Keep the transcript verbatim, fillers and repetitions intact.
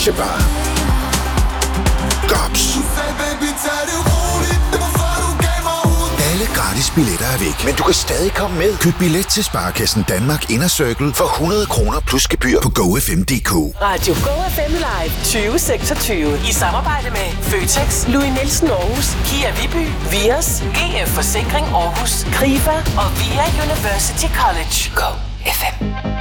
Shabbat. Gops. Alle gratis billetter er væk, men du kan stadig komme med. Køb billet til Sparekassen Danmark Inner Circle for hundrede kroner plus gebyr på go f m punktum d k. Radio Go F M Live tyve seksogtyve i samarbejde med Føtex, Louis Nielsen Aarhus, Kia Viby, Vios, G F Forsikring Aarhus, Krifa og Via University College. Go F M.